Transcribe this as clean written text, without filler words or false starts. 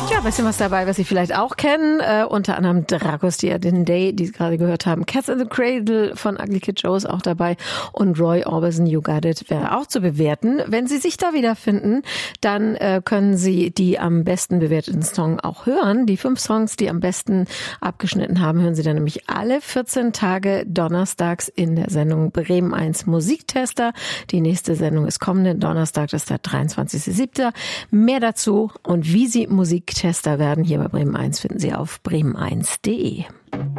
Ja, ein bisschen was dabei, was Sie vielleicht auch kennen. Unter anderem Dragos den Day, die Sie gerade gehört haben. Cats in the Cradle von Ugly Kid Joe ist auch dabei. Und Roy Orbison, You Got It, wäre auch zu bewerten. Wenn Sie sich da wiederfinden, dann können Sie die am besten bewerteten Song auch hören. Die 5 Songs, die am besten abgeschnitten haben, hören Sie dann nämlich alle 14 Tage donnerstags in der Sendung Bremen 1 Musiktester. Die nächste Sendung ist kommenden Donnerstag, das ist der 23.07. Mehr dazu und wie Sie Musiktester werden hier bei Bremen 1 finden Sie auf bremen1.de.